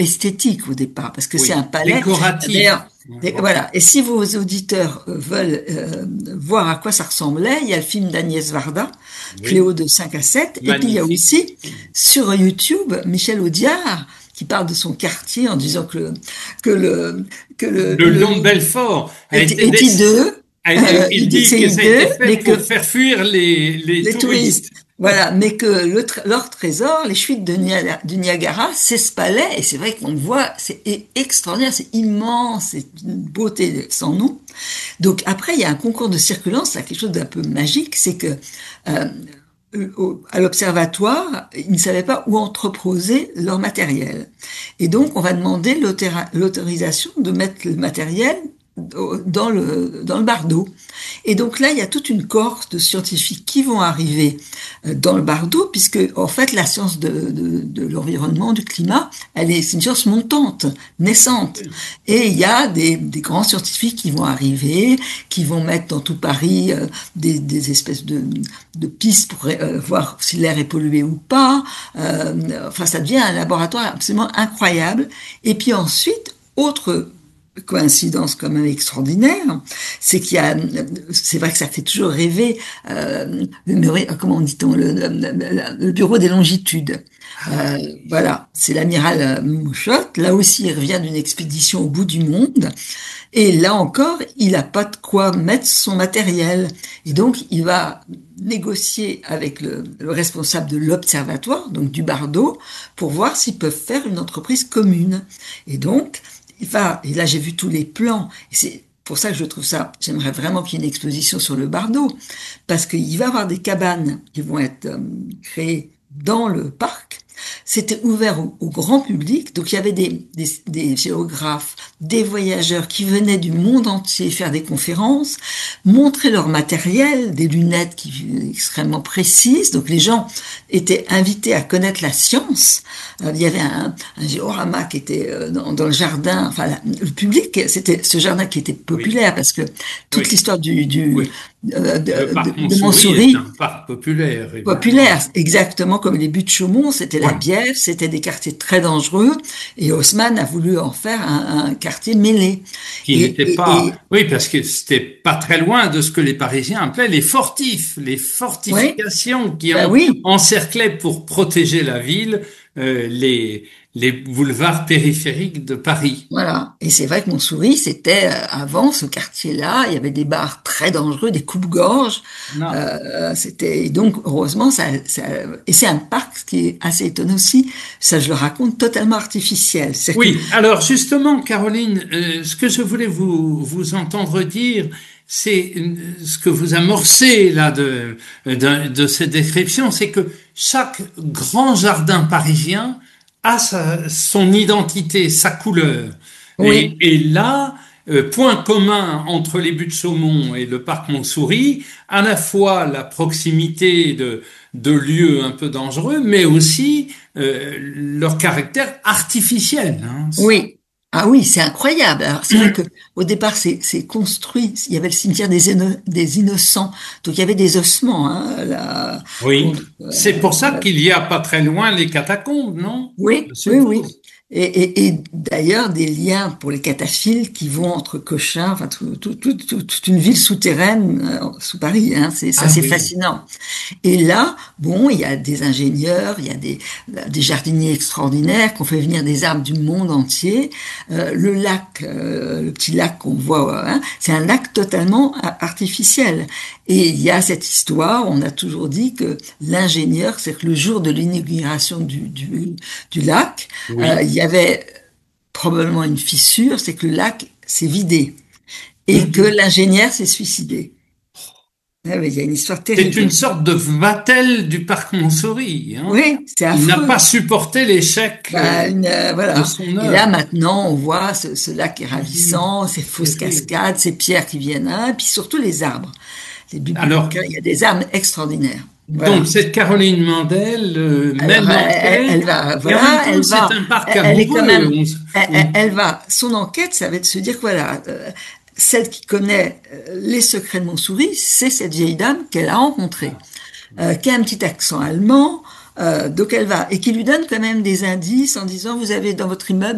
esthétique au départ, parce que c'est un Oui, palais. décoratif. D'ailleurs, voilà. Et si vos auditeurs veulent voir à quoi ça ressemblait, il y a le film d'Agnès Varda, Oui, Cléo de 5 à 7, et puis il y a magnifique. aussi sur YouTube Michel Audiard qui parle de son quartier en disant que le que Le long de Belfort a été est hideux. il Il dit que dit c'est que ça a été hideux, fait mais pour que faire fuir les les touristes. touristes. Voilà, mais que leur trésor, les chutes du Niagara, c'est ce palais, et c'est vrai qu'on le voit, c'est extraordinaire, c'est immense, c'est une beauté sans nom. Donc après, il y a un concours de circulence, c'est quelque chose d'un peu magique, c'est que euh, à l'observatoire, ils ne savaient pas où entreposer leur matériel. Et donc, on va demander l'autorisation de mettre le matériel dans le bardeau. Et donc là, il y a toute une cohorte de scientifiques qui vont arriver dans le bardeau, puisque en fait, la science de l'environnement, du climat, c'est une science montante, naissante. Et il y a des grands scientifiques qui vont arriver, qui vont mettre dans tout Paris des espèces de pistes pour voir si l'air est pollué ou pas. Enfin, ça devient un laboratoire absolument incroyable. Et puis ensuite, autre coïncidence quand même extraordinaire, c'est vrai que ça fait toujours rêver, comment dit-on, le bureau des longitudes. Voilà, c'est l'amiral Mouchotte. Là aussi, il revient d'une expédition au bout du monde. Et là encore, il n'a pas de quoi mettre son matériel. Et donc, il va négocier avec le responsable de l'observatoire, donc du bardeau, pour voir s'ils peuvent faire une entreprise commune. Et donc, et là j'ai vu tous les plans, et c'est pour ça que je trouve ça, j'aimerais vraiment qu'il y ait une exposition sur le bardeau, parce qu'il va y avoir des cabanes qui vont être créées dans le parc. C'était ouvert au grand public, donc il y avait des géographes, des voyageurs qui venaient du monde entier faire des conférences, montrer leur matériel, des lunettes extrêmement précises, donc les gens étaient invités à connaître la science. Il y avait un géorama qui était dans le jardin, enfin le public, c'était ce jardin qui était Oui, populaire, parce que toute oui, l'histoire oui. Le parc de Montsouris est Montsouris, un parc populaire, évidemment. populaire, exactement comme les buttes Chaumont, c'était la Voilà. bière, c'était des quartiers très dangereux, et Haussmann a voulu en faire un quartier mêlé. Qui n'était pas, Et oui, parce que c'était pas très loin de ce que les Parisiens appelaient les fortifs, les ouais, fortifications qui ben oui, encerclaient pour protéger la ville, les boulevards périphériques de Paris. voilà. Et c'est vrai que Montsouris, c'était avant ce quartier-là, il y avait des bars très dangereux, des coupe-gorge. Non. C'était donc heureusement et c'est un parc qui est assez étonnant aussi. Ça, je le raconte totalement artificiel. C'est que Oui, alors justement, Caroline, ce que je voulais vous entendre dire, c'est ce que vous amorcez là de cette description, c'est que chaque grand jardin parisien a son identité, sa couleur. oui, Et là, point commun entre les Buttes-Chaumont et le parc Montsouris, à la fois la proximité de lieux un peu dangereux, mais aussi leur caractère artificiel. Hein. oui. Ah oui, c'est incroyable. Alors, c'est vrai que au départ, c'est construit. Il y avait le cimetière des innocents, donc il y avait des ossements. Hein, là, Oui, bon, c'est pour ça qu'il y a pas très loin les catacombes, non? Je oui, oui, oui. suppose. Et d'ailleurs, des liens pour les cataphiles qui vont entre Cochin, enfin, toute une ville souterraine sous Paris. Hein, Ah c'est oui, fascinant. Et là, bon, il y a des ingénieurs, il y a des jardiniers extraordinaires qui ont fait venir des arbres du monde entier. Le lac, le petit lac qu'on voit, hein, c'est un lac totalement artificiel. Et il y a cette histoire, on a toujours dit que l'ingénieur, c'est que le jour de l'inauguration du lac, oui. il y avait probablement une fissure, c'est que le lac s'est vidé et que Mhm. l'ingénieur s'est suicidé. Ah oui, il y a une histoire C'est une terrible. sorte de Vatel du parc Montsouris, hein. Oui, c'est Il n'a affreux. pas supporté l'échec de Voilà. son Et là, œuvre. maintenant, on voit ce lac est Mhm. ravissant, ces fausses Terrible. cascades, ces pierres qui viennent, hein, et puis surtout les arbres. Les Alors, bibliopécaires, il y a des arbres extraordinaires. donc, Voilà. cette Caroline Mandel Alors, mène l'enquête, et en même temps, c'est un parc elle est quand amoureux. même, On- son enquête, ça va être de se dire que voilà, celle qui connaît les secrets de Montsouris, c'est cette vieille dame qu'elle a rencontrée, qui a un petit accent allemand, donc elle va, et qui lui donne quand même des indices en disant, vous avez dans votre immeuble